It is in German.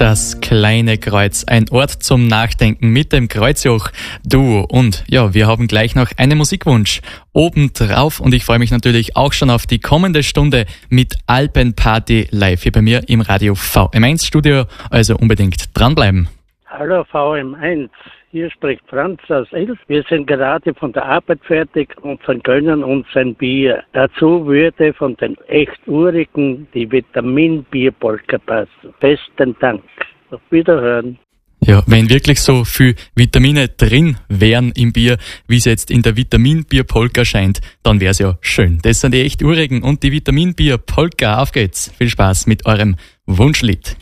Das kleine Kreuz, ein Ort zum Nachdenken mit dem Kreuzjoch-Duo. Und ja, wir haben gleich noch einen Musikwunsch obendrauf und ich freue mich natürlich auch schon auf die kommende Stunde mit Alpenparty live hier bei mir im Radio VM1 Studio, also unbedingt dranbleiben. Hallo VM1, hier spricht Franz aus Elf. Wir sind gerade von der Arbeit fertig und vergönnen uns ein Bier. Dazu würde von den echt Urigen die Vitaminbierpolka passen. Besten Dank. Auf Wiederhören. Ja, wenn wirklich so viel Vitamine drin wären im Bier, wie es jetzt in der Vitaminbier-Polka scheint, dann wäre es ja schön. Das sind die echt Urigen und die Vitaminbier-Polka. Auf geht's. Viel Spaß mit eurem Wunschlied.